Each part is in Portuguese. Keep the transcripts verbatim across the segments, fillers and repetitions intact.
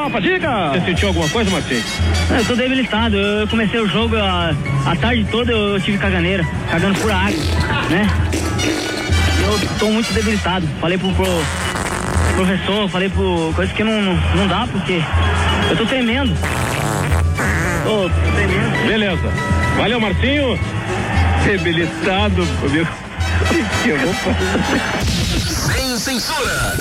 Copa, diga! Você sentiu alguma coisa, Marcinho? Eu tô debilitado, eu comecei o jogo a, a tarde toda eu tive caganeira, cagando por água, né? Eu tô muito debilitado, falei pro, pro professor, falei pro coisa que não, não, não dá, porque eu tô tremendo. Tô, tô tremendo. Beleza, valeu, Marcinho. Debilitado, comigo. Que eu vou fazer? Sem censura.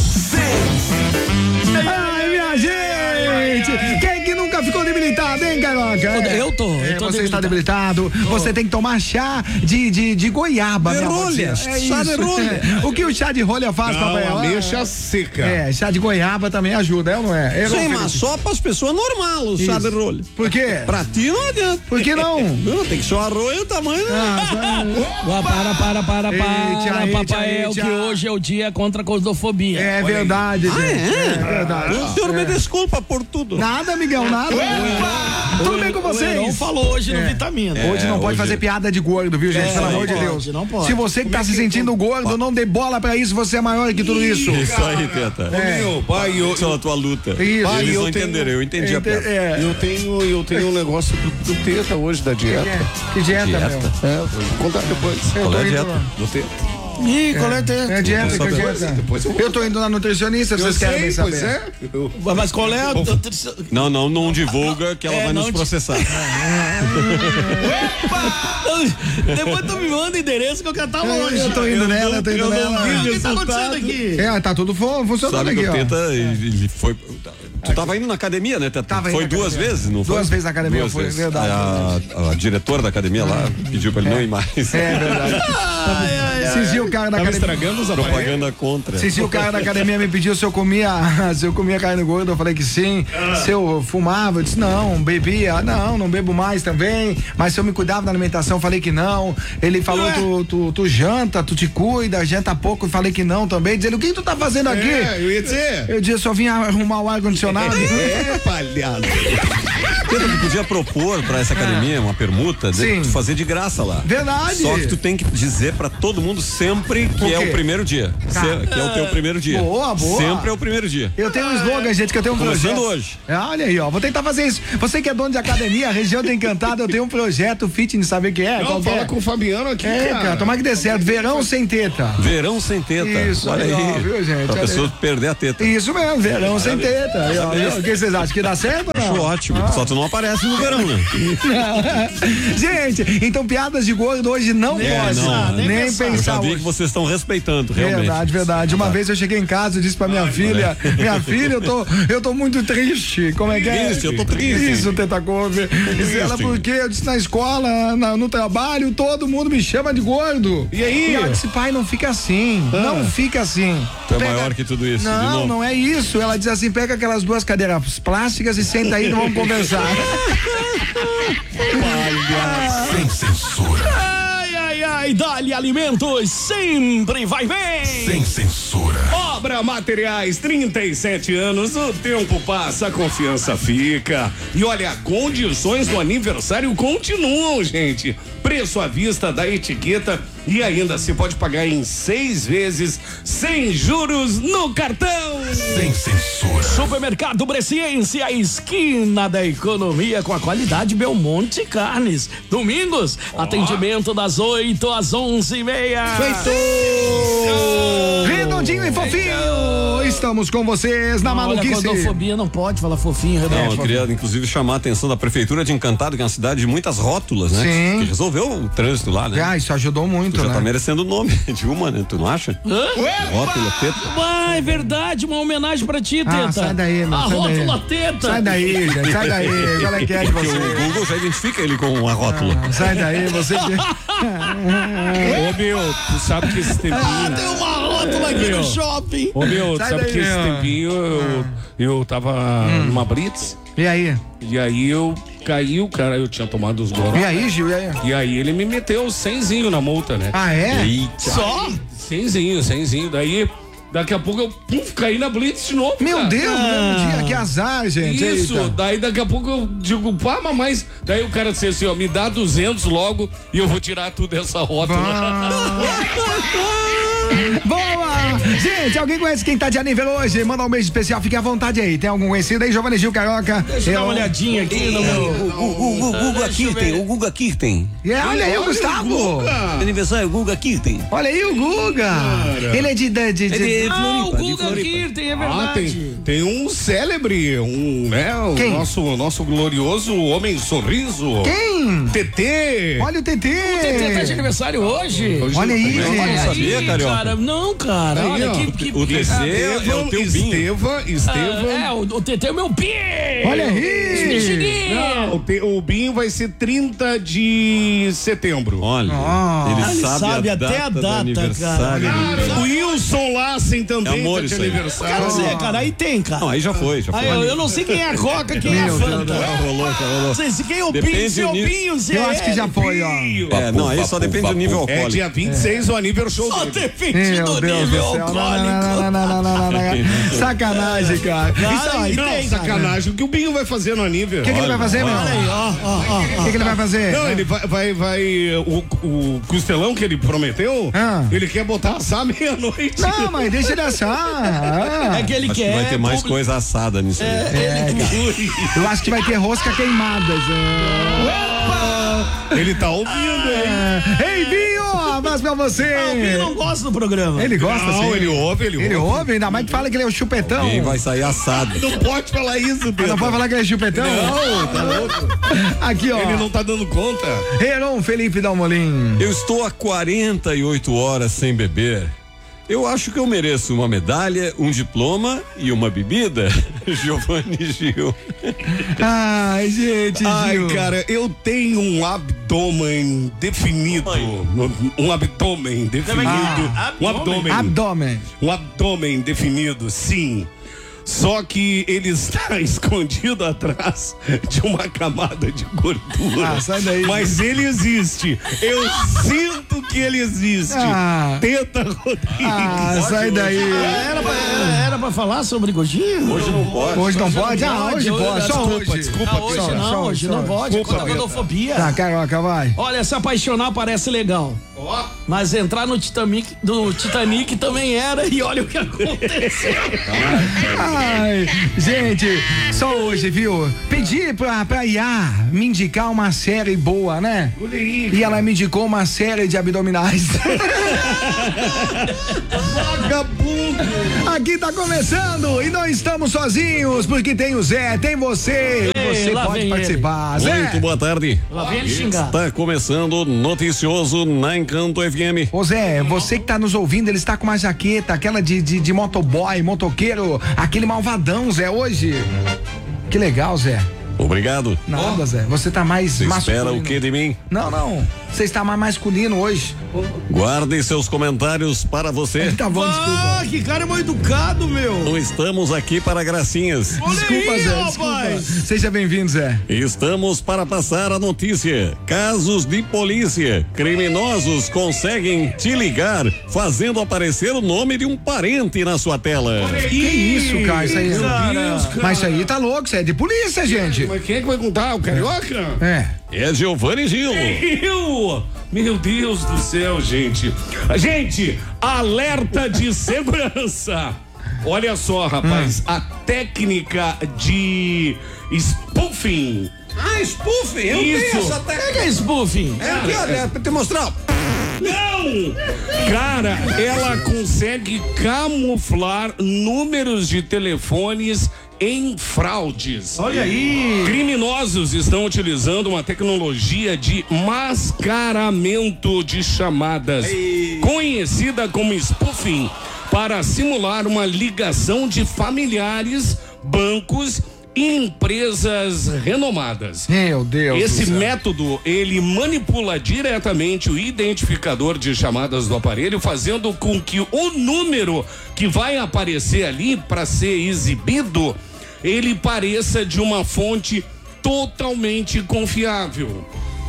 Ai, minha gente! Quem que nunca ficou debilitado, hein, Carioca? Eu tô. É, Eu tô você está debilitado. debilitado. Você tem que tomar chá de, de, de goiaba, De minha rolha, moça. É chá isso. de rolha. O que o chá de rolha faz, Não, papai? ameixa seca. É, chá de goiaba também ajuda, é ou não é? Eu Sim, não- mas só para as pessoas normais, o chá de rolha. Por quê? Pra ti não adianta. Por que não? Não, tem que ser o arroz e o tamanho. Ah, Ó, para, para, para, para, Eita, eita, Papael, eita. que hoje é o dia contra a gordofobia. É verdade, Ah, gente. é? É verdade. O senhor me desculpa por tudo. Nada, amigão, nada. Tudo bem com O Heron vocês? falou hoje no Vitamina. Hoje não pode hoje- fazer piada de gordo, viu, gente? É, Pelo não amor de pode, Deus. não pode. Se você que tá se sentindo gordo, não dê bola pra isso, você é maior que tudo isso. Isso aí, Teta. Meu pai, eu, Isso é a tua luta. Isso. Pai, Eles eu não tenho- entenderam, eu entendi a Ente- piada. é. eu tenho, eu tenho um negócio do, do teta hoje da dieta. Que dieta, Dieta. meu? É, vou contar depois. Eu Qual tô é a indo dieta? lá. Do teta. Ih, qual é a teta? É dieta, que é Depois- dieta. depois eu vou- Eu tô indo na nutricionista, vocês querem bem saber. pois é. Eu- Mas qual é a... Não, não, não divulga que ela É, vai não nos di- processar. Depois tu me manda o endereço que eu quero estar hoje. Eu tô indo nela, eu tô indo nela. O que tá acontecendo aqui? É, tá tudo fu- funcionando Sabe que aqui, o ó. Teta, ele ele foi... Tu tava indo na academia, né, Teta? Tava indo Foi na duas academia. vezes, não foi? Duas vezes na academia, Duas foi, vezes. verdade. A, a diretora da academia lá pediu pra ele não ir mais. É verdade. Esses dias o cara da Tava academia. estragando os aparelhos. Propaganda contra. Se, se o cara da academia me pediu se eu comia, se eu comia carne gorda, eu falei que sim. Se eu fumava, eu disse não, bebia, não, não bebo mais também. Mas se eu me cuidava da alimentação, eu falei que não. Ele falou, tu, tu, tu janta, tu te cuida, janta pouco, eu falei que não também. Dizendo, o que tu tá fazendo aqui? É, eu ia dizer. Eu disse, eu só vim arrumar o ar-condicionado. É, palhaço. Teta, tu podia propor pra essa academia uma permuta de Sim. tu fazer de graça lá. Verdade. Só que tu tem que dizer pra todo mundo sempre que O é quê? o primeiro dia. Tá. Se- que é o teu primeiro dia. Boa, boa. Sempre é o primeiro dia. Eu tenho um slogan, gente, que eu tenho um Começando projeto. hoje. É, olha aí, ó. Vou tentar fazer isso. Você que é dono de academia, região do Encantado, eu tenho um projeto fitness, sabe o que é? Qual Não, que é? fala com o Fabiano aqui, É, cara. cara, tomara que dê certo. Verão sem teta. Verão sem teta. Isso, Olha aí, aí. ó, viu, gente? Pra Olha pessoa aí. perder a teta. Isso mesmo, verão sem teta. Aí, ó, viu? O que vocês acham? Que dá certo ou não? Acho ótimo. Só tu não aparece no verão, né? Gente, então piadas de gordo hoje não É, pode. não, nem, nem pensar. Eu já vi hoje. que vocês estão respeitando, realmente. Verdade, verdade. Uma vez eu cheguei em casa e disse pra minha filha, minha filha, eu tô, eu tô muito triste. Como é que é? Triste, eu tô triste. Isso, Teta Couve. Disse ela, por quê? Eu disse, na escola, na- no trabalho, todo mundo me chama de gordo. E aí? E ela disse, pai, não fica assim. Não fica assim. Tu é Pega- maior que tudo isso. de Não, novo. não é isso. Ela diz assim, pega aquelas duas cadeiras plásticas e senta aí e vamos conversar. Sem censura. Ai, ai, ai, Dali Alimentos sempre vai bem. Sem censura. Obra Materiais, trinta e sete anos, o tempo passa, a confiança fica. E olha, condições do aniversário continuam, gente. Preço à vista da etiqueta e ainda se pode pagar em seis vezes sem juros no cartão. Sem censura. Supermercado Bresciense, a esquina da economia com a qualidade Belmonte Carnes. Domingos, atendimento das oito às onze e meia. Redondinho e fofinho, estamos com vocês na Olha, maluquice. gordofobia não pode falar fofinho, Renato. Não, eu queria inclusive chamar a atenção da Prefeitura de Encantado, que é uma cidade de muitas rótulas, né? Sim. Que resolveu o trânsito lá, né? Ah, isso ajudou muito, Tu já né? tá merecendo o nome de uma, né? Tu não acha? Hã? Rótula, teta. Ah, é verdade, uma homenagem pra ti, Teta. Ah, sai daí, meu, A sai daí. rótula Teta. Sai daí, gente, sai daí. Qual é que é de Porque você? o Google já identifica ele com a rótula. Sai daí, você que... Ô, meu, tu sabe que esse tempinho... Ah, tem uma rótula aqui Meu. no shopping. Ô, meu, tu Sai sabe daí, que esse meu. tempinho eu, eu tava numa Blitz E aí? e aí eu caí, o cara, eu tinha tomado os goró. E aí, Gil, e aí? E aí ele me meteu cenzinho na multa, né? Ah, é? Eita. Só? Cenzinho, cenzinho. Daí, daqui a pouco eu puf, caí na Blitz de novo. Meu cara. Deus, no mesmo dia, que azar, gente. Isso, Eita. daí daqui a pouco eu digo, pá, mas daí o cara disse assim, ó, me dá duzentos logo e eu vou tirar tudo dessa rótula. Ah. Boa! Gente, alguém conhece quem tá de aniversário hoje? Manda um beijo especial, fique à vontade aí. Tem algum conhecido aí? Giovanni Gil Carioca. Deixa eu dar uma olhadinha aqui no meu. O Guga Kirten, o Guga Kirten. É, olha aí o Gustavo. Aniversário, Guga Kirten. Olha aí o Guga. Ele é de. de, de, de... Ah, o Floripa, de Guga Floripa. Kirten, é Ah, verdade. tem, tem um célebre, um, né? O Quem? nosso, nosso glorioso homem sorriso. Quem? T T. Olha o T T. O T T tá de aniversário hoje. Olha aí, Não, gente. não sabia, Ih, Carioca? cara, não, cara. Aí, Olha ó, que. que o T C é o teu Binho. Estevam, Estevam. Ah, é, o, o T T é o meu pi. Olha aí. Mexiguinho. O, T- o Binho vai ser trinta de setembro. Olha, Ah. ele, Ele sabe, sabe a até data a do data, aniversário. Cara, o Wilson Lassen também É amor tá de isso aí. aniversário. Quer dizer, cara, aí tem, cara. Não, aí já foi, já foi. Aí, eu, eu não sei quem é a Coca, quem é a Meu Fanta. Deus. Já rolou, já rolou. Não sei se quem é o Depende Pinho, se é do o nível. Pinho, se Eu é acho que já ele. foi, ó. É, não, aí só depende do nível É alcoólico. dia vinte e seis o aniversário Só dele. depende Meu do Deus do nível céu. Não, alcoólico. não, não, não, não, não, não, não. Sacanagem, cara. Cara, Isso aí. aí Não, tem, sacanagem. O que o Binho vai fazer no O aniversário? que, que ele vai fazer, meu? Olha aí, ó, ó, ó. O que, que ele vai fazer? Não, ele vai, vai, vai o, o costelão que ele prometeu, Ah. ele quer botar assar meia-noite. Não, mas deixa ele assar. É que ele Acho que quer. vai ter mais público- coisa assada nisso aí. É, cara. Eu acho que vai ter rosca queimada. Ele tá ouvindo, hein? É. Ei, Binho, abraço pra você. Ah, o Pinho não gosta do programa. Ele gosta, Não, sim. ele ouve, ele, Ele ouve. ouve, ainda mais que fala que ele é o chupetão. Quem vai sair assado? Não pode falar isso, Não Pedro. pode falar que ele é chupetão? Não, tá louco. Aqui, ó. Ele não tá dando conta. Heron Felipe Dalmolin. Eu estou há quarenta e oito horas sem beber. Eu acho que eu mereço uma medalha, um diploma e uma bebida. Giovanni Gil. Ai, gente, Ai, Gil. cara, eu tenho um abdômen definido. Um abdômen definido. Ah, um abdômen. Abdômen. Um abdômen definido, sim. Só que ele está escondido atrás de uma camada de gordura. Ah, sai daí. Mas ele existe. Eu sinto que ele existe. Ah. Teta Rodrigues. Ah, sai daí. Era pra, era, era pra falar sobre gordinho? Hoje não pode. Hoje não pode? Ah, hoje pode. Só Desculpa, hoje. desculpa, Ah, hoje Pedro. não, só, hoje só, não pode. desculpa, Contra a gordofobia. Tá, Carioca, vai. Olha, se apaixonar parece legal. Ó, Mas entrar no Titanic, do Titanic também era, e olha o que aconteceu. Ai, gente, só hoje, viu? Pedi pra, pra Iá me indicar uma série boa, né? olha aí. E ela me indicou uma série de abdominais. Vagabundo. Aqui tá começando e não estamos sozinhos, porque tem o Zé, tem você. Ei, Você lá pode vem participar. Zé. Muito boa tarde. Lá vem ele xingar. Está começando o Noticioso na Encanto F M. Ô Zé, você que tá nos ouvindo, ele está com uma jaqueta, aquela de, de, de motoboy, motoqueiro, aquele malvadão, Zé, hoje. Que legal, Zé. Obrigado. Nada, Zé. Você tá mais Você masculino. espera o que de mim? Não, não. Você está mais masculino hoje. Guarde seus comentários para você. Tá bom, desculpa. Ah, que cara mal educado, meu. Não estamos aqui para gracinhas. Olha Desculpa, aí, Zé. Desculpa. rapaz. Seja bem-vindo, Zé. Estamos para passar a notícia. Casos de polícia. Criminosos conseguem te ligar fazendo aparecer o nome de um parente na sua tela. Que isso, cara? Isso aí. Meu Deus, cara. Mas isso aí tá louco, isso aí é de polícia, gente. Mas quem é que vai contar? O Carioca? É. É Giovanni Gil. Eu? Meu Deus do céu, gente. Gente, alerta de segurança. Olha só, rapaz, a técnica de spoofing. Ah, spoofing. Eu Isso. tenho essa O que técnica. é spoofing? É aqui, olha, pra te mostrar. Não! Cara, ela consegue camuflar números de telefones em fraudes. Olha aí. Criminosos estão utilizando uma tecnologia de mascaramento de chamadas, conhecida como spoofing, para simular uma ligação de familiares, bancos e empresas renomadas. Meu Deus. Esse do céu. método, ele manipula diretamente o identificador de chamadas do aparelho, fazendo com que o número que vai aparecer ali para ser exibido, ele pareça de uma fonte totalmente confiável.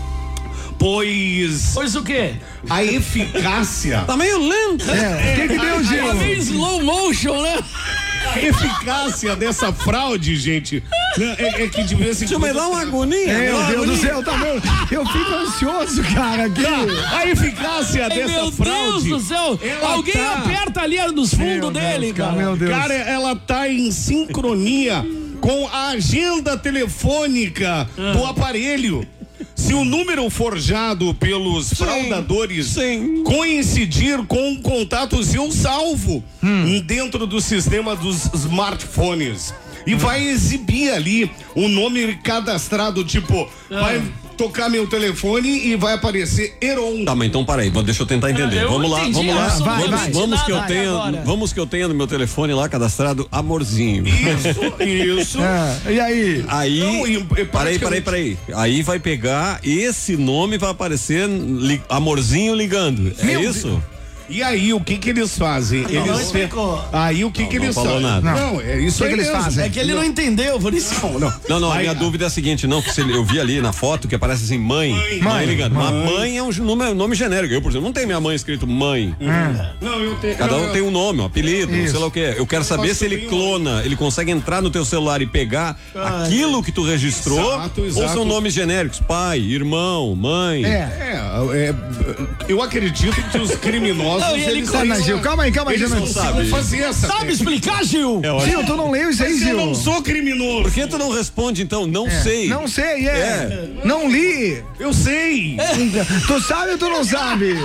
Pois Pois o quê? a eficácia, Tá meio lento. É, o que que deu, Gil? Tá meio slow motion, né? a eficácia dessa fraude, gente, Não, é, é que de vez em Deixa eu me dar uma agonia. Meu uma Deus do agonia. céu, tá vendo? Eu fico ansioso, cara, aqui. A eficácia Ai, dessa meu fraude. Deus do céu! ela Alguém tá- aperta ali nos fundos Meu dele, Deus, cara, cara. meu Deus. Cara, ela tá em sincronia com a agenda telefônica do aparelho. Se o número forjado pelos fraudadores sim. coincidir com um contato seu salvo dentro do sistema dos smartphones. E vai exibir ali o nome cadastrado, tipo, vai tocar meu telefone e vai aparecer Heron. Tá, mas então para aí, deixa eu tentar entender. Eu vamos lá, entendi vamos lá. absolutamente Vamos, vamos que eu nada tenha, agora. vamos que eu tenha no meu telefone lá cadastrado Amorzinho. Isso, isso. Ah, e aí? Aí, Não, e- e peraí, praticamente- peraí, peraí. Aí vai pegar esse nome, vai aparecer li- Amorzinho ligando. É Meu isso? E aí, o que que eles fazem? não Eles explicou. Aí, o que que não eles falou fazem? nada. Não, é isso O aí que que eles mesmo. fazem? É que ele não entendeu, por isso. Não, não. Não, não, a Aí, minha dúvida é a seguinte, não, porque se ele- eu vi ali na foto que aparece assim, mãe, mãe, Mãe, ligando. mãe. Mas mãe é um nome, nome genérico. Eu, por exemplo, não tenho minha mãe escrito mãe. Não, eu tenho. Cada um não, tem um nome, um apelido, Isso. sei lá o que. Eu quero saber posso se ele ter um clona, ele consegue entrar no teu celular e pegar aquilo que tu registrou, Exato, ou exato. são nomes genéricos, pai, irmão, mãe. É. É, é, eu acredito que os criminosos. Não, e ele eles Tá, têm mas, uma- Gil, calma aí, calma aí, Eles Gil. não Não sabem fazer essa. Sabe técnica. explicar, Gil? É, eu acho- Gil, tu não leu isso aí, Mas eu Gil? não sou criminoso. Por que tu não responde então? Não sei. Não sei, é. É. Não li. Eu sei. Tu sabe ou tu não sabe?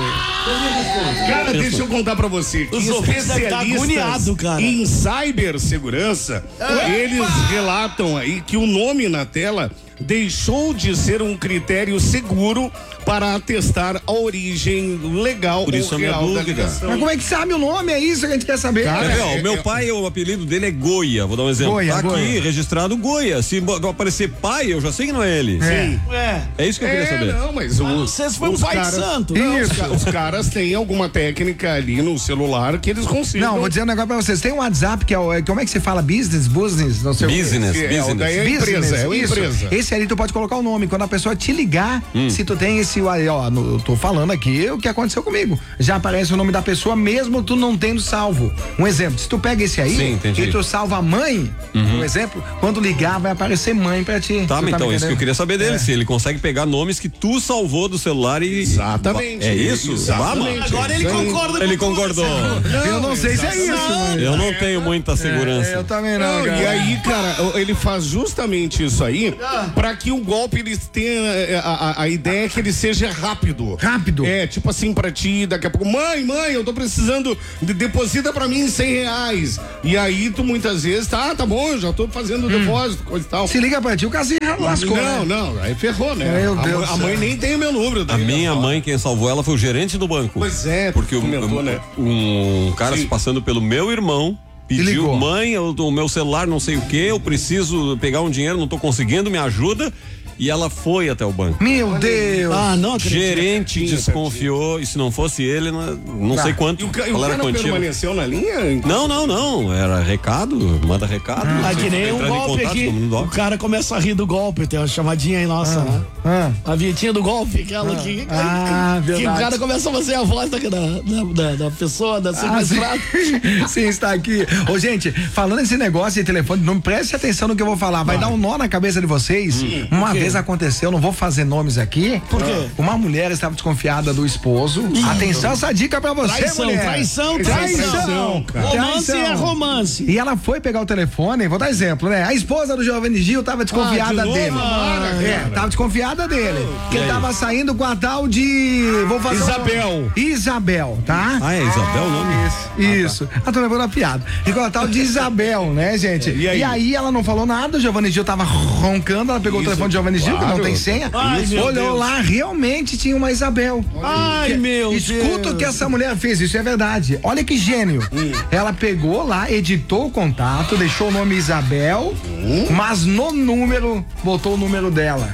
Cara, deixa eu contar pra você que Os ouvintes devem estar especialistas agoniados, cara. em cibersegurança, eles relatam aí que o nome na tela deixou de ser um critério seguro para atestar a origem legal Por isso ou a minha real da dúvida. ligação. Mas como é que sabe o nome? É isso que a gente quer saber. Cara, Quer ver, ó, é- o meu é- pai, o apelido dele é Goia, vou dar um exemplo. Goia, tá aqui, Goia. registrado Goia. Se bo- aparecer pai, eu já sei que não é ele. Sim. É. É isso que eu queria É, saber. não, mas os, Vocês foi um os pai caras, santo. Não, Isso. os, ca- os caras têm alguma técnica ali no celular que eles consigam. Não, vou dizer um negócio pra vocês. Tem um WhatsApp que é o. é- Como é que se fala? Business? Business? Não sei o quê. Business, É, business. daí é empresa, é uma isso. empresa. Esse ali tu pode colocar o nome. Quando a pessoa te ligar, Hum. se tu tem esse. Ó, no- eu tô falando aqui o que aconteceu comigo. Já aparece o nome da pessoa, mesmo tu não tendo salvo. Um exemplo, se tu pega esse aí Sim, entendi. e tu salva a mãe, um exemplo, quando ligar vai aparecer mãe pra ti. Tá, Tu mas me então, isso que eu entendendo? queria saber dele, É. se ele consegue pegar nomes que tu salvou do celular e. Exatamente. É isso? Exatamente. Agora ele Isso aí. concorda Ele com tudo. concordou. Eu não sei se é isso. mano. Eu não tenho muita segurança. É, eu também não, Não, cara. e aí, cara, ele faz justamente isso aí pra que o golpe ele tenha é, a, a, a ideia é que ele seja rápido. Rápido? É, tipo assim, pra ti, daqui a pouco, mãe, mãe, eu tô precisando, de, deposita pra mim cem reais. E aí tu muitas vezes, tá, tá bom, eu já tô fazendo o depósito, coisa e tal. Se liga pra ti, o caso lascou. não, né? não, aí ferrou, né? Meu a, Deus mãe- do a mãe céu. nem tem o meu número. A daí minha ela fala. mãe, quem salvou ela foi o gerente do banco. Pois é, Porque o, comentou, um, né? um cara Sim. se passando pelo meu irmão pediu, ligou. mãe, eu- o meu celular não sei o que, eu preciso pegar um dinheiro, não tô conseguindo, me ajuda. E ela foi até o banco. Meu Deus. Ah, não acredito. Gerente Pertinho, desconfiou, e se não fosse ele, não, não Tá. sei quanto. E o, ca- e o qual era a cara quantia. permaneceu na linha? Não, não, não. Era recado, manda recado. Ah, você que nem um entrando em golpe contato, aqui. como no O doc. cara começa a rir do golpe, tem uma chamadinha aí nossa, né? Ah. A vinhetinha do golpe, aquela que, Ah, que o verdade. cara começa a fazer a voz da, da, da, da pessoa, da sequestrada. Ah, sim. Sim, está aqui. Ô, gente, falando esse negócio de telefone, não preste atenção no que eu vou falar. Vai dar um nó na cabeça de vocês. Uma vez aconteceu, não vou fazer nomes aqui. Por quê? Uma mulher estava desconfiada do esposo. Atenção, essa dica pra você, Traição, mulher. traição, Traição. traição. cara. Romance Traição. é romance. E ela foi pegar o telefone, vou dar exemplo, né? A esposa do Giovanni Gil tava desconfiada Ah, de novo, dele. Mara, é, cara. tava desconfiada dele. Que ele tava saindo com a tal de. Vou fazer um- Isabel. Isabel, tá? Ah, é Isabel o nome? Isso, isso. Ah, tô lembrando a piada. E com a tal de Isabel, né, gente? E aí? ela não falou nada, o Giovanni Gil tava roncando, ela pegou Isso, o telefone do Giovanni Gil, que não claro. tem senha. Ai, meu Olhou Deus. lá, realmente tinha uma Isabel. Ai, meu Escuta Deus. o que essa mulher fez, isso é verdade. Olha que gênio. Ela pegou lá, editou o contato, deixou o nome Isabel, mas no número, botou o número dela.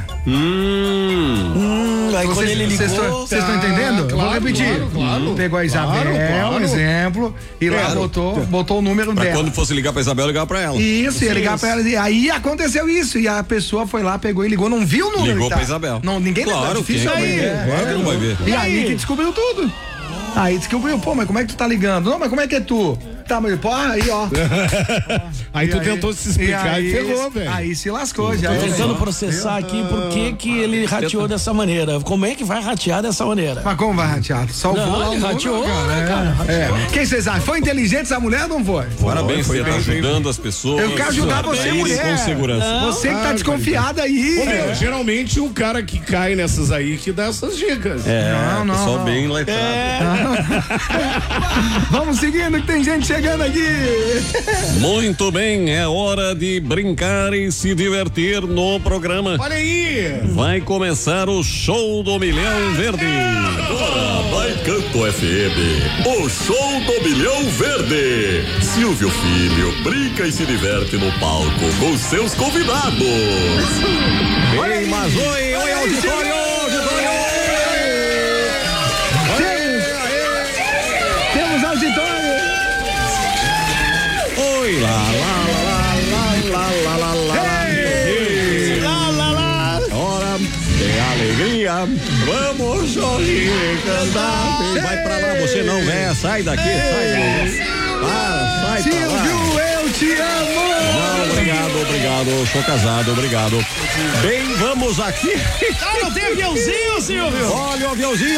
Hum. Hum, aí quando Vocês ele ligou. vocês estão entendendo? Vou claro, repetir. claro, claro. Pegou a Isabel, Claro, claro. um exemplo, e lá Claro. botou, botou o número Pra dela. quando fosse ligar pra Isabel, ligar pra ela. Isso, ia ligar pra ela e aí aconteceu isso. E a pessoa foi lá, pegou e ligou, não viu o número. Ligou tá? pra Isabel. Não, ninguém Claro, lembra, difícil quem é que aí. vai ver? Claro que não vai ver. E E aí aí? que descobriu tudo. Aí descobriu, pô, mas como é que tu tá ligando? Não, mas como é que é tu? Tá, mas pô, aí, ó. Aí E tu tentou se explicar e, aí- ferrou, velho. Aí se lascou já. Tô aí, tentando ó. processar aqui por que que ele rateou dessa maneira. Como é que vai ratear dessa maneira? Mas como vai ratear? Salvou Não, lá ele o mundo, rateou, né, é. cara? É. Quem vocês acham? Foi inteligente essa mulher ou não foi? Parabéns, você tá ajudando as pessoas. Eu quero ajudar você, a irem mulher. com segurança. Você que tá Ah, desconfiada aí. Ô, meu, geralmente o cara que cai nessas aí que dá essas dicas. É, Não, não, pessoal não. bem letrado. Vamos seguindo que tem gente chegando aqui. Muito bem, é hora de brincar e se divertir no programa. Olha aí! Vai começar o Show do Milhão Verde. Agora vai Canto F M, o show do Milhão Verde. Silvio Filho brinca e se diverte no palco com seus convidados. Ei, mas oi, oi, auditório, auditório. Temos auditório. Oi, lá, lá, lá, lá, lá, lá, lá, lá. Ei. Lá, lá, lá. Hora de alegria, vamos sorrir e cantar. Vai pra lá, você não vem, sai daqui, sai daqui. Para, sai pra lá. Silvio, eu te amo. Não, obrigado, obrigado, sou casado, obrigado. Bem, vamos aqui. Ah, não tem aviãozinho, Silvio? Olha o aviãozinho!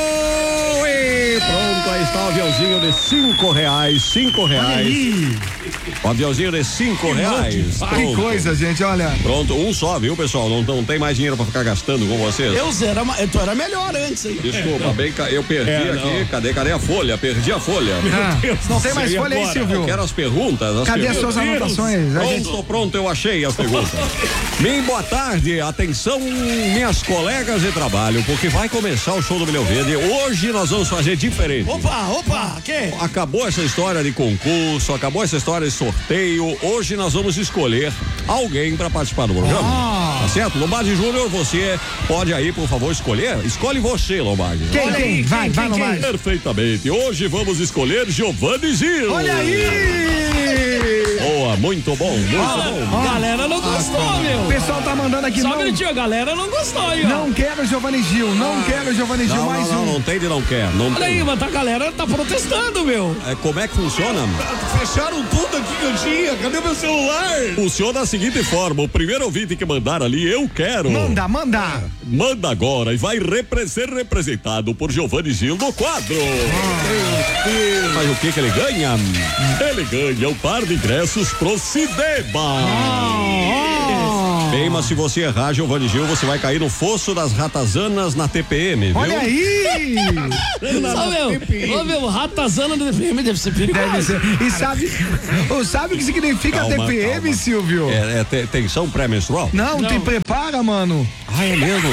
E pronto, aí está o aviãozinho de cinco reais, cinco reais. O aviãozinho de cinco reais. Que Pronto. coisa, gente, olha. Pronto, um só, viu, pessoal? Não, não tem mais dinheiro pra ficar gastando com vocês. Eu era, ma- tu era melhor antes, hein? Desculpa, bem, ca- eu perdi É, aqui. não. Cadê, cadê a folha? Perdi a folha. Ah, não tem mais E folha aí, agora? Eu Silvio. quero as perguntas. As Cadê as perguntas. suas anotações? A gente- Pronto, pronto, eu achei as perguntas. Bem, boa tarde, atenção, minhas colegas de trabalho, porque vai começar o Show do Milhão Verde. Hoje nós vamos fazer diferente. Opa, opa, que? Acabou essa história de concurso, acabou essa história de sorteio. Hoje nós vamos escolher alguém para participar do programa. Ah. Tá certo? Lombardi Júnior, você pode aí, por favor, escolher? Escolhe você, Lombardi. Quem, Olha quem? aí, Vai, quem, vai, quem, não vai. Perfeitamente. Hoje vamos escolher Giovanni Gil. Olha aí! Boa, muito bom, muito bom. A galera não gostou, O meu. pessoal tá mandando aqui, Só um não, minutinho, a galera não gostou aí, ó. não quero Giovanni Gil, não quero Giovanni Gil, Não, mais não, não, um. não tem de não quer. Não Olha tem. aí, mas a galera tá protestando, meu. É, como é que funciona? Fecharam tudo aqui que eu tinha. Cadê meu celular? Funciona da seguinte forma: o primeiro ouvinte que mandar ali, eu quero. Manda, manda. Manda agora e vai repre- ser representado por Giovanni Gil no quadro. Mas o que que ele ganha? Ele ganha um par de ingressos pro cinema. Bem, mas se você errar, Giovanni Gil, você vai cair no fosso das ratazanas na T P M, viu? Olha aí! Só, meu, ô, meu, ratazana do T P M deve ser perigoso. Deve ser. E sabe, ô, sabe o que significa Calma, T P M, calma. Silvio? É, é te- tensão pré-menstrual? Não, te prepara, mano. Ah, é mesmo?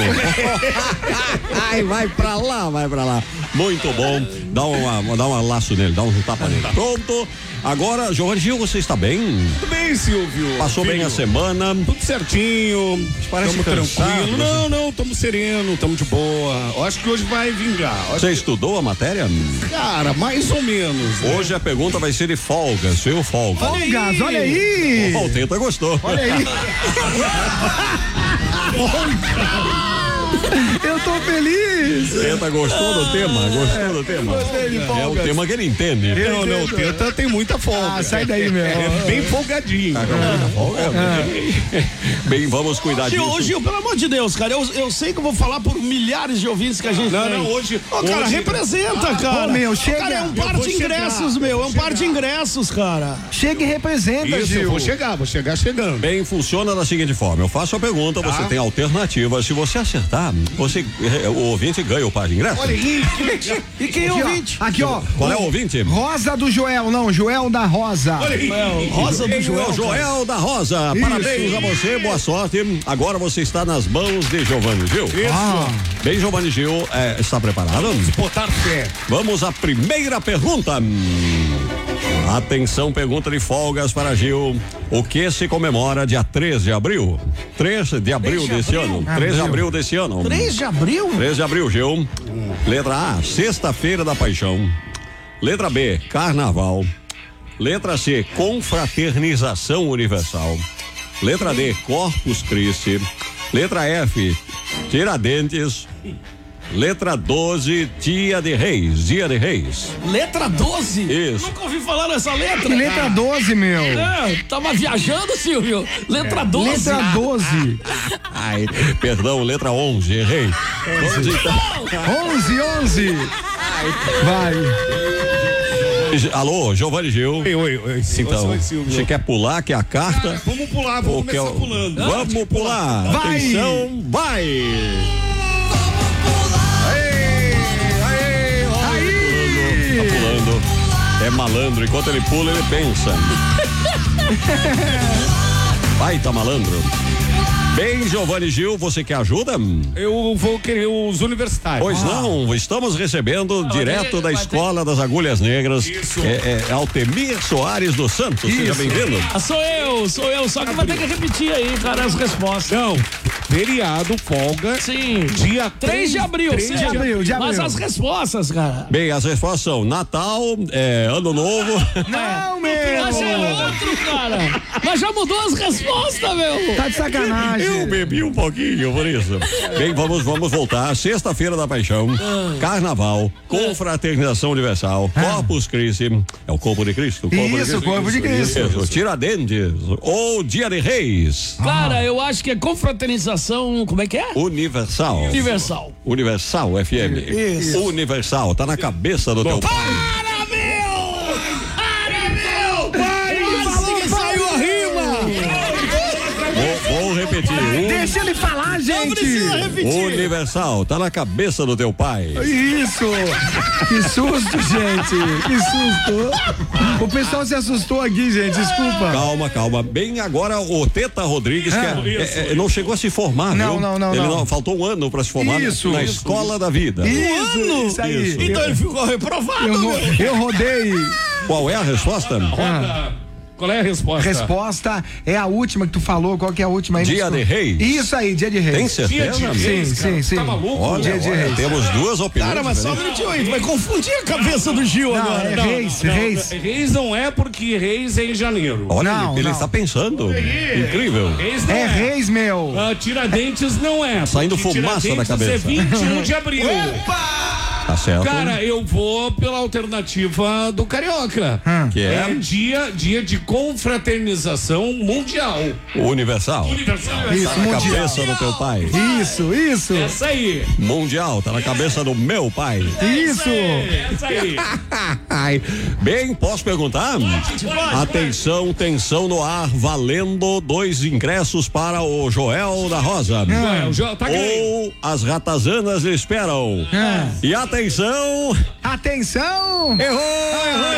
Ai, vai pra lá, vai pra lá. Muito bom. Dá uma, dá um laço nele, dá um tapa nele. Pronto. Agora, Giovanni Gil, você está bem? Tudo bem, Silvio? Passou bem Filho, a semana? Tudo certinho. Parece Tamo cansado, tranquilo. você- Não, não, tamo sereno, tamo de boa. Eu acho que hoje vai vingar. Eu acho Você estudou a matéria? que, cara, mais ou menos. né? Hoje a pergunta vai ser de folgas, viu, folga? Folgas, olha aí! O Tenta gostou. Olha aí! Eu tô feliz! Tenta gostou do tema? Gostou do tema? Gostei de É o folgas. tema que ele entende. Não, não, o Teta tem muita folga. Ah, sai daí, meu. É bem folgadinho. Bem, vamos cuidar Gil, ô, disso. Gil, pelo amor de Deus, cara, eu, eu sei que eu vou falar por milhares de ouvintes que a gente Não, tem. não, hoje- Ô, cara, hoje- representa, cara. Ô, meu, Ô, chega. Cara, é um Eu par vou de chegar, ingressos, meu, é um vou par de chegar. ingressos, cara. Chega e representa, Isso, eu Gil. vou chegar, vou chegar chegando. Bem, funciona da seguinte forma: eu faço a pergunta, você tem alternativa. Se você acertar, você, o ouvinte ganha o par de ingresso. Olha aí, E quem é Aqui, ouvinte? ó. Aqui, ó. Qual é o ouvinte? Rosa do Joel, não, Joel da Rosa. olha aí. Rosa do Joel, Joel. Joel da Rosa, parabéns a você, boa sorte. Agora você está nas mãos de Giovanni Gil. Ah, Bem, Giovanni Gil, é, está preparado? Botar fé. Vamos à primeira pergunta. Atenção, pergunta de folgas para Gil. O que se comemora dia três de abril? três de abril três de desse abril? ano. três de abril desse ano. três de abril? três de abril, Gil. Letra A, Sexta-feira da Paixão. Letra B, Carnaval. Letra C, Confraternização Universal. Letra D, Corpus Christi. Letra F, Tiradentes. Letra doze, dia de reis, dia de reis. Letra doze? Isso. Nunca ouvi falar nessa letra. Que letra doze, meu? É, tava viajando, Silvio. Letra doze. Letra doze. Ai, perdão, letra onze, errei. Vamos então. onze, onze. Vai. Alô, Giovanni Gil. Oi, oi, oi. Então, Oi, Silvio. você quer pular, que é a carta? Ah, vamos pular, vamos Ou quer começar o- pulando. Vamos pular. Vai. Atenção, vai. Aí. Tá pulando. É malandro, enquanto ele pula, ele pensa. Vai, tá malandro. Bem, Giovanni Gil, você quer ajuda? Eu vou querer os universitários. Pois não, estamos recebendo direto da Escola das Agulhas Negras, Isso. é, é Altemir Soares dos Santos. Seja bem-vindo. Ah, sou eu, sou eu. Só que vai ter que repetir aí, cara, as respostas. Não, feriado, folga. Sim. Dia três de abril, três sim. de abril, de Mas abril. as respostas, cara. Bem, as respostas são Natal, é, Ano Novo. Não, Mas é meu. outro, cara. Mas já mudou as respostas, meu. Tá de sacanagem. Eu bebi um pouquinho por isso. Bem, vamos, vamos voltar. Sexta-feira da Paixão, Carnaval, Confraternização Universal, Corpus Christi, é o corpo de Cristo. Corpo Isso, de corpo de Cristo. Isso, Tiradentes, ou Dia de Reis, Cara, eu acho que é confraternização, como é que é? Universal. Universal. Universal F M. Isso. Universal, tá na cabeça do teu pai. Para, meu! Para, meu! Quase que saiu a rima! Vou, vou repetir. Deixa ele falar, Não gente. precisa repetir. Universal, tá na cabeça do teu pai. Isso! Que susto, gente! Que susto! O pessoal se assustou aqui, gente, desculpa. Calma, calma. Bem, agora o Teta Rodrigues, que é- é- é- não chegou a se formar, Não, viu? não, não, Ele não. Faltou um ano pra se formar Isso, na isso, Escola da Vida. Isso, isso aí. Isso. Então ele ficou reprovado, Eu, ro- meu. eu rodei. Qual é a resposta? Roda. Qual é a resposta? Resposta é a última que tu falou. Qual que é a última aí? Dia Desculpa. de Reis. Isso aí, dia de reis. Tem Dia certeza? de amigo? reis, Sim, cara. sim, sim. Tá maluco? Olha, Dia de olha, reis. temos duas opiniões. Cara, mas só um diferentes. minutinho aí, tu vai confundir a cabeça do Gil Não, agora. é Não, reis, não, reis. não, reis não é porque reis é em janeiro. Olha, Não, ele, ele não. está pensando. Incrível. Reis não É é. reis, meu. Ah, Tiradentes não é. Saindo porque fumaça da Tiradentes cabeça. é vinte e um de abril. Tá certo. Cara, eu vou pela alternativa do Carioca. que É é dia, dia de confraternização mundial. Universal. Universal. Isso, Tá na mundial. cabeça do teu pai. Isso, isso. Essa aí. Mundial, tá na cabeça do meu pai. Isso. Essa aí. Ai, bem, posso perguntar? Atenção, tensão no ar, valendo dois ingressos para o Joel da Rosa. Ué, o Joel tá ganhando. Ou as ratazanas esperam. É. E atenção! Atenção! Errou! Errou,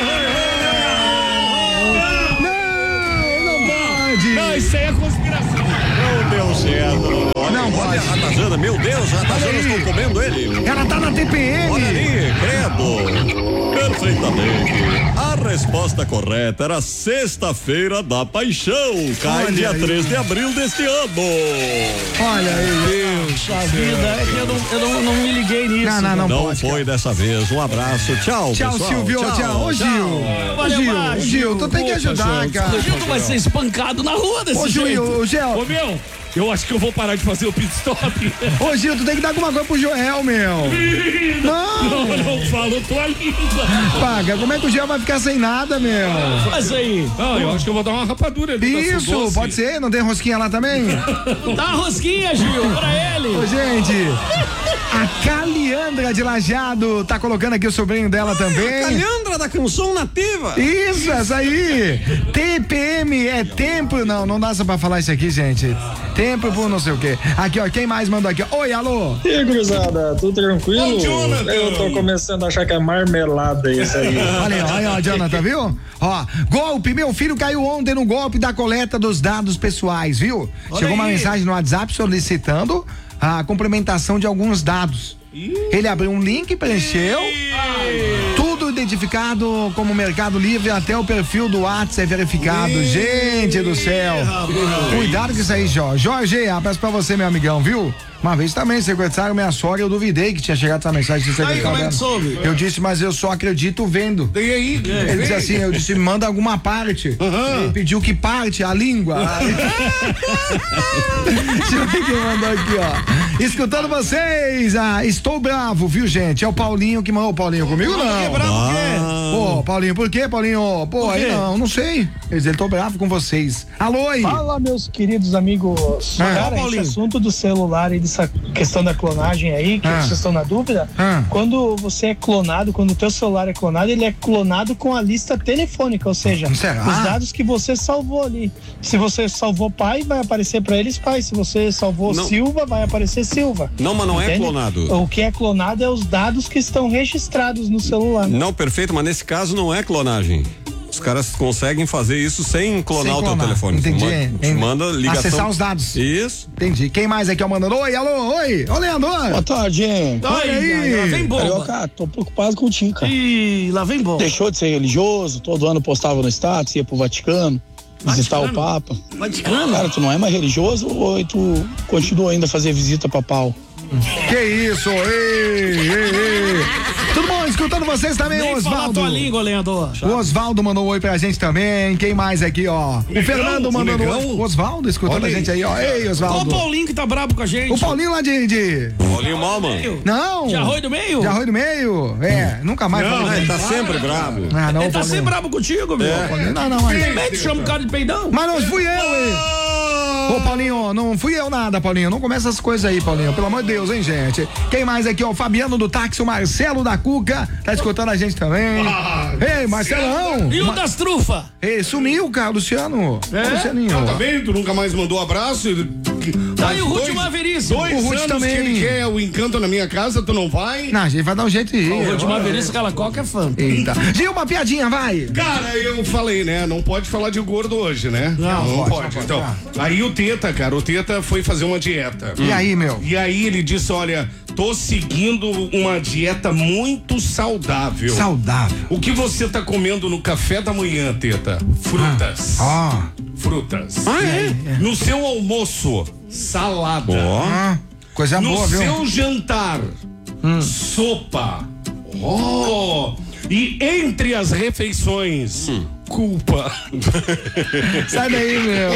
errou, Não, não pode. Não, isso aí é conspiração. errou! Não deu certo. Olha, Não olha pode. a ratazana, meu Deus, as ratazanas aí. estão comendo ele. Ela tá na T P Olha M. ali, credo. Perfeitamente. A resposta correta era sexta-feira da Paixão. Cai Olha dia aí. três de abril deste ano. Olha aí. Puxa vida, é que eu não, eu não, não me liguei nisso. Não, não, não, Não pode. foi dessa vez. Um abraço. Tchau, Tchau, pessoal. Silvio. Tchau. Ô, Gil. Ô, Vai Gil, levar, ô, Gil, tu tem que Opa, ajudar, Gil, cara. O Gil tu vai ser espancado na rua desse Ô, jeito. Gil, ô, Ô, Gel. meu, eu acho que eu vou parar de fazer o pit stop. Ô, Gil, tu tem que dar alguma coisa pro Joel, meu. Não. Não, não falo tua língua. Paga, como é que o Gel vai ficar sem nada, meu? Faz aí. Não, eu acho que eu vou dar uma rapadura ali. da Isso, Sudoce. pode ser? Não tem rosquinha lá também? Dá uma rosquinha, Gil, pra ele. Ô, gente, a Caliandra de Lajeado tá colocando aqui o sobrinho dela também. Calhandra da canção nativa. Isso, essa aí. T P M é tempo. Não, não dá só pra falar isso aqui, gente. Tempo por não sei o quê. Aqui, ó, quem mais mandou aqui? Oi, alô. E aí, gurizada, tudo tranquilo? Ô, Jonathan. Eu tô começando a achar que é marmelada isso aí. Olha aí, olha, ó, Jonathan, viu? Ó, golpe, meu filho caiu ontem no golpe da coleta dos dados pessoais, viu? Chegou uma aí. mensagem no WhatsApp solicitando a complementação de alguns dados. Ele abriu um link, preencheu, tudo identificado como Mercado Livre, até o perfil do WhatsApp é verificado. Gente do céu. Cuidado com isso aí, Jó. Jorge, abraço pra você, meu amigão, viu? Uma vez também, sequestraram minha sogra, eu duvidei que tinha chegado essa mensagem de Aí, como é que soube? Eu disse, mas eu só acredito vendo. E aí? Ele disse assim, eu disse, manda alguma parte. Uhum. Ele pediu que parte, a língua. Deixa eu ver quem mandou aqui, ó. Escutando vocês, ah, estou bravo, viu, gente? É o Paulinho que mandou. O Paulinho comigo, não. Que bravo o quê? Pô, Paulinho, por quê, Paulinho? Pô, aí não, não sei. Ele diz, ele tô bravo com vocês. Alô, aí. Fala, meus queridos amigos. Ah, Cara, esse assunto do celular e dessa questão da clonagem aí, que Ah. vocês estão na dúvida, Ah. quando você é clonado, quando o teu celular é clonado, ele é clonado com a lista telefônica, ou seja, Será? os dados que você salvou ali. Se você salvou pai, vai aparecer pra eles pai. Se você salvou Não. Silva, vai aparecer Silva. Não, mas não é Entende? clonado. O que é clonado é os dados que estão registrados no celular. Não, perfeito, mas nesse caso não é clonagem. Os caras conseguem fazer isso sem clonar Sem o teu clonar. telefone. Entendi. Ma- te Entendi. manda ligação. Acessar os dados. Isso. Entendi. Quem mais aqui, ó, mandando? Oi, alô, oi. Ô, Leandro. Boa tarde, hein? Olha aí. Lá vem bomba. Carioca, tô preocupado contigo, cara. Ih, lá vem bomba. Deixou de ser religioso, todo ano postava no status, ia pro Vaticano, visitar o Vaticano? Papa. Vaticano? Cara, tu não é mais religioso ou tu continua ainda a fazer visita papal? Que isso? Ei, ei, ei. Tudo bom? Escutando vocês também, Nem falar Osvaldo. tua língua, Leandro. O Osvaldo mandou um oi pra gente também. Quem mais aqui, ó? O Fernando o mandando Negão? oi. O Osvaldo escutando Olha a aí. gente aí, ó. Ei, Olha o Osvaldo. Paulinho que tá brabo com a gente. O Paulinho lá de. de... Paulinho Malman. Não. De Arroio do Meio? De Arroio do Meio? É, nunca mais falou Ele dele. tá sempre bravo. Ah, não, Ele tá Paulinho. sempre brabo contigo, meu. Não, não, mas. Também te chama o cara de peidão. Mas não fui eu, hein? Ô, Paulinho, não fui eu nada, Paulinho. Não começa essas coisas aí, Paulinho. Pelo amor de Deus, hein, gente? Quem mais aqui, ó? O Fabiano do táxi, o Marcelo da Cuca. Tá escutando a gente também. Ei, Marcelão. E o das trufas? Ei, sumiu, cara, Luciano. É? Ô, Lucianinho. Ah, tá vendo? Tu nunca mais mandou abraço? Tá, e o Ruth Dois- Maveríssimo? Dois O Ruth anos também. que ele quer o encanto na minha casa, tu não vai? Não, a gente vai dar um jeito de ir. O Ruth Maveríssimo, aquela coca é fã. Eita. Gil, uma piadinha, vai. Cara, eu falei, né? Não pode falar de gordo hoje, né? Não, não pode, pode. não pode. Então, aí o Teta, cara, o Teta foi fazer uma dieta. E aí, meu? E aí ele disse, olha, tô seguindo uma dieta muito saudável. Saudável. O que você tá comendo no café da manhã, Teta? Frutas. Ó. Frutas. Ah, é? No seu almoço, salada. Ah, coisa No boa, viu? seu jantar, sopa. Oh! E entre as refeições, culpa. Sai daí, meu.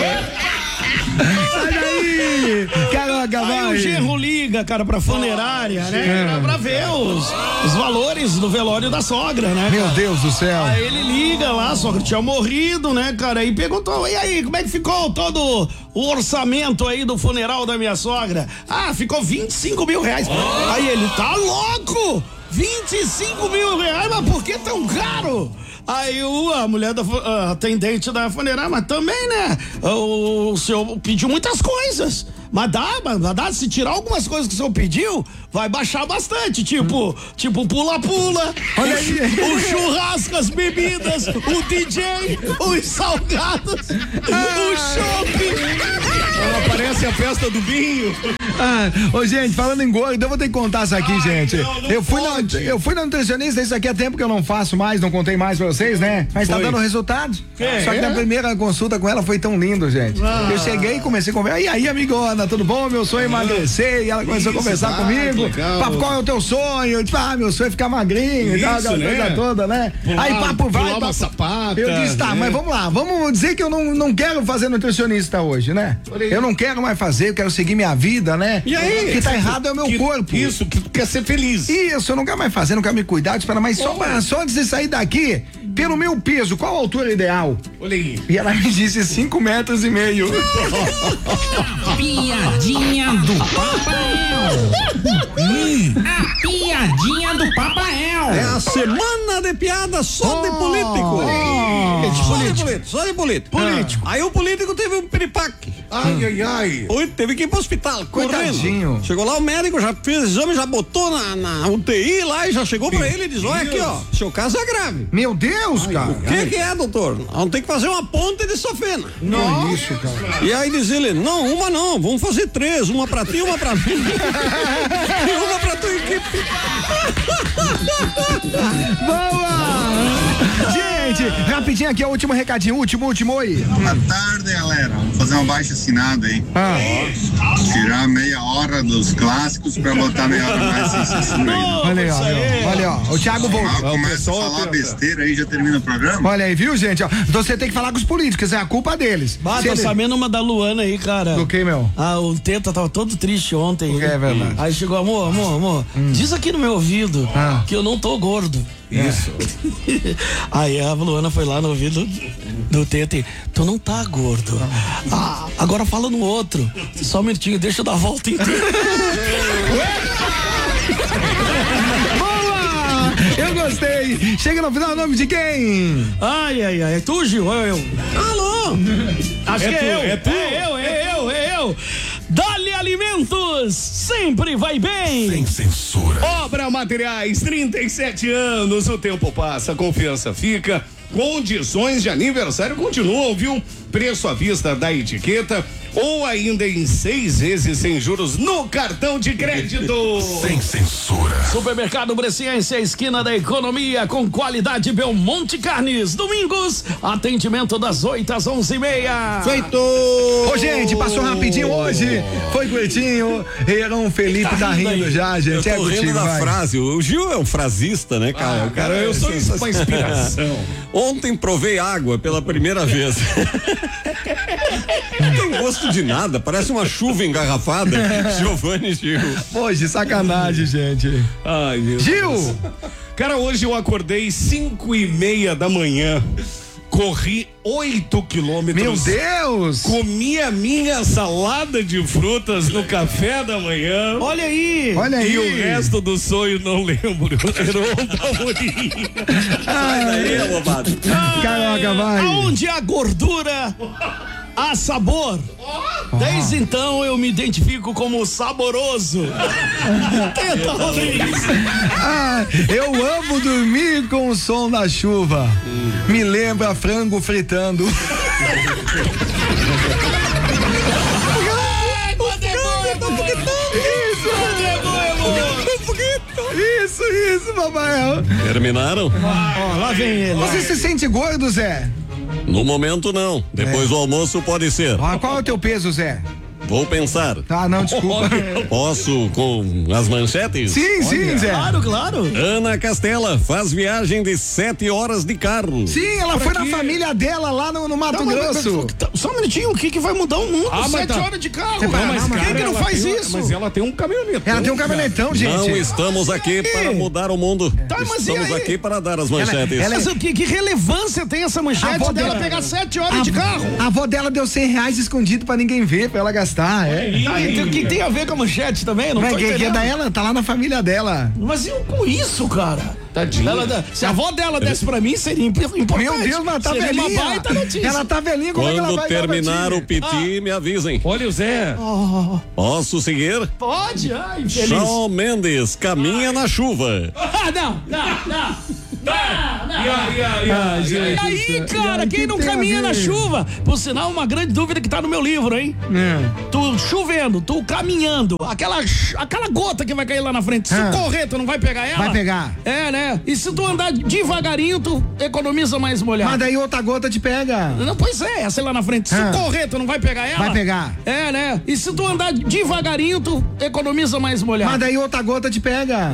Sai daí. Caraca, Aí o vai. genro liga, cara, pra funerária, né? Pra, pra ver os, os valores do velório da sogra, né? Meu cara? Deus do céu. Aí ele liga lá, a sogra tinha morrido, né, cara? E perguntou, e aí, como é que ficou todo o orçamento aí do funeral da minha sogra? Ah, ficou vinte e cinco mil reais. Aí ele, tá louco? vinte e cinco mil reais, mas por que tão caro? Aí o, a mulher da fu- a atendente da funerária, mas também, né? O, o senhor pediu muitas coisas. Mas dá, mas dá, se tirar algumas coisas que o senhor pediu, vai baixar bastante. Tipo, tipo pula-pula, Olha o, aí. chu- o churrasco, as bebidas, o D J, os salgados, o shopping. Parece a festa do vinho. Ah, ô, gente, falando em gordo, eu vou ter que contar isso aqui, gente. não, não eu, fui na, pode. eu fui na nutricionista, isso aqui é tempo que eu não faço mais, não contei mais pra vocês, né? Mas tá Foi. dando resultado. É? Só que na primeira consulta com ela foi tão lindo, gente. Eu cheguei e comecei a conversar. E aí, amigona, tudo bom? Meu sonho é emagrecer. E ela começou Isso, a conversar ah, comigo. legal. Papo, qual é o teu sonho? Eu disse, ah, meu sonho é ficar magrinho e tal, Isso, aquela né? coisa toda, né? Pular- aí, papo vai, pular uma papo. sapata, Eu disse, tá, né? mas vamos lá, vamos dizer que eu não, não quero fazer nutricionista hoje, né? Eu não quero mais fazer, eu quero seguir minha vida, né? E aí? O que tá errado é o meu Que- corpo. Isso, que tu quer ser feliz. Isso, eu não quero mais fazer, não quero me cuidar, espera, mas só, pra- só antes de sair daqui, pelo meu peso, qual a altura ideal? Olha aí. E ela me disse cinco metros e meio. Piadinha do Papael. A piadinha do Papael. É a semana de piada só de Oh, político. oh. Só de político, só de político. Político. Aí o político teve um piripaque. Ai, ai, ai. Oi, teve que ir pro hospital, Coitadinho. correndo. Chegou lá o médico, já fez o exame, já botou na, na U T I lá e já chegou pra ele e diz, olha aqui, ó, seu caso é grave. Meu Deus, cara. O que que é, doutor? Vamos ter que fazer uma ponte de sofena. Não é isso, cara. E aí diz ele, não, uma não, vamos fazer três, uma pra ti, uma pra mim. E uma pra tua equipe. Boa! Gente, rapidinho aqui, o último recadinho, último, último aí. Boa tarde, galera. Vou fazer um baixo assinado aí. Ah. Tirar meia hora dos clássicos pra botar meia hora mais sem censura aí. Olha aí, ó, olha, ó, o Thiago voltou. Ah, começa a falar besteira aí, já termina o programa. Olha aí, viu, gente? Ó, você tem que falar com os políticos, é a culpa deles. Bah, Se tô ele- sabendo uma da Luana aí, cara. Do que, meu? Ah, o Teta tava todo triste ontem. É verdade. Aí chegou, amor, amor, amor, diz aqui no meu ouvido Ah. que eu não tô gordo. Isso. Aí a Luana foi lá no ouvido do Teta e, tu não tá gordo. Ah, agora fala no outro. Só um minutinho, deixa eu dar a volta inteira. Boa! Eu gostei. Chega no final, o nome de quem? Ai, ai, ai. É tu, Gil? É eu. Alô? Acho É que tu, é eu. é tu. É eu, é eu, é eu. Dali Alimentos, sempre vai bem. Sem censura. Obra Materiais, trinta e sete anos, o tempo passa, a confiança fica, condições de aniversário continuam, viu? Preço à vista da etiqueta ou ainda em seis vezes sem juros no cartão de crédito. Sem censura. Supermercado Bresciense, a esquina da economia, com qualidade Belmonte Carnes. Domingos, atendimento das oito às onze e meia. Feito! Ô, gente, passou rapidinho hoje. Foi curtinho. Erão Felipe tá, rindo já, gente. Eu É tô rindo contigo, da vai. frase. O Gil é um frasista, né, cara? Ah, o cara, cara, eu é sou sensacional. uma inspiração. Ontem provei água pela primeira vez. Não tem gosto de nada, parece uma chuva engarrafada. Giovanni Gil. Hoje, sacanagem, gente. Ai, meu Gil! Deus. Cara, hoje eu acordei cinco e meia da manhã. Corri oito quilômetros. Meu Deus! Comi a minha salada de frutas no café da manhã. Olha aí. Olha aí. E o resto do sonho não lembro. Heron Amorim. Sai daí, roubado. Caraca, vai. Aonde há gordura, há sabor. Desde então eu me identifico como saboroso. Tenta, Rodrigues. Ah, eu amo dormir com o som da chuva. Me lembra frango fritando. Isso, isso, papai. Terminaram? Ó, lá vem ele. Você se sente gordo, Zé? No momento não. Depois do almoço pode ser. Ah, qual é o teu peso, Zé? Vou pensar. Ah, não, desculpa. Posso com as manchetes? Sim, sim, Zé. Claro, claro. Ana Castela faz viagem de sete horas de carro. Sim, ela foi na família dela lá no, no Mato Tá, mas- Grosso. tá, Só um minutinho, o que que vai mudar o mundo? Ah, mas Sete tá. horas de carro. Você vai- Não, mas não, mas quem que não ela faz tem- isso? Mas ela tem um caminhonetão. Ela tem um caminhonetão, gente. Não estamos aqui para mudar o mundo. Tá, mas e estamos aí? aqui para dar as manchetes. ela- Mas o que, que relevância tem essa A manchete avó dela dela- pegar sete horas de carro? A avó dela deu cem reais escondido pra ninguém ver, pra ela gastar. É. Ah, e tem- o que tem a ver com a manchete também? Não Mas tô que, que é entendendo. da ela? Tá lá na família dela. Mas e com isso, cara? Tadinha. Ela dá- se a avó dela desse pra mim, seria imp- importante. Meu Deus, mas tá Seria velhinha. uma baita notícia. Ela tá velhinha, como é que ela Quando vai dar pra terminar ti? o piti, me avisem. Olha o Zé. Oh, Posso seguir? pode, ai, infeliz. Shawn Mendes caminha na chuva. Ah, não, não, não. Ah, E aí, cara, quem não caminha na chuva? Por sinal, uma grande dúvida que tá no meu livro, hein? Tu chovendo, tu caminhando, aquela, aquela gota que vai cair lá na frente, se Ah. tu correr, tu não vai pegar ela? Vai pegar. É, né? E se tu andar devagarinho, tu economiza mais molhado. Mas daí outra gota te pega. Não, pois é, essa lá na frente. Se Ah. tu correr, tu não vai pegar ela? Vai pegar. É, né? E se tu andar devagarinho, tu economiza mais molhado. Mas daí outra gota te pega.